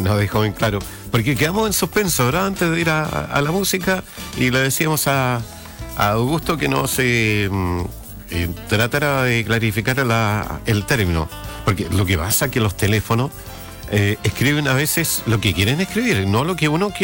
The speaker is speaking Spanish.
nos dejó bien claro. Porque quedamos en suspenso, ¿verdad? Antes de ir a la música, y le decíamos a Augusto que no se tratara de clarificar el término. Porque lo que pasa es que los teléfonos escriben a veces lo que quieren escribir, no lo que uno quiere.